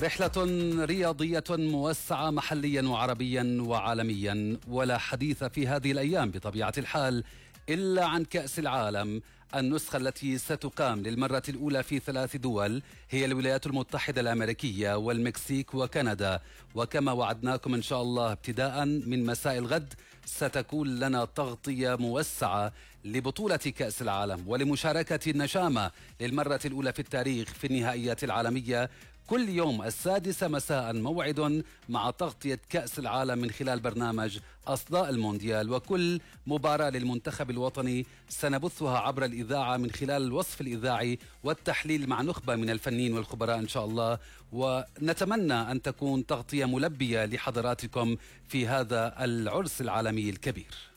رحلة رياضية موسعة محليا وعربيا وعالميا، ولا حديث في هذه الأيام بطبيعة الحال إلا عن كأس العالم. النسخة التي ستقام للمرة الأولى في 3 دول هي الولايات المتحدة الأمريكية والمكسيك وكندا، وكما وعدناكم إن شاء الله ابتداء من مساء الغد ستكون لنا تغطية موسعة لبطولة كأس العالم ولمشاركة النشامة للمرة الأولى في التاريخ في النهائيات العالمية. كل يوم 6 مساء موعد مع تغطية كأس العالم من خلال برنامج أصداء المونديال، وكل مباراة للمنتخب الوطني سنبثها عبر الإذاعة من خلال الوصف الإذاعي والتحليل مع نخبة من الفنيين والخبراء إن شاء الله. ونتمنى أن تكون تغطية ملبية لحضراتكم في هذا العرس العالمي الكبير.